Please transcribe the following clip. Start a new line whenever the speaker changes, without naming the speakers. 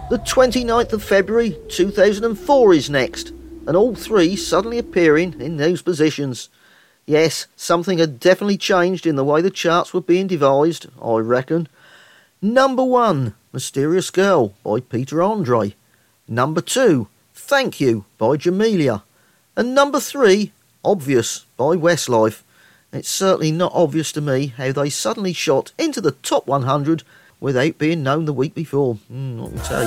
The 29th of February 2004 is next, and all three suddenly appearing in those positions. Yes, something had definitely changed in the way the charts were being devised, I reckon. Number 1, Mysterious Girl by Peter Andre. Number 2, Thank You by Jamelia. And number 3, Obvious by Westlife. It's certainly not obvious to me how they suddenly shot into the top 100 without being known the week before. I can tell you.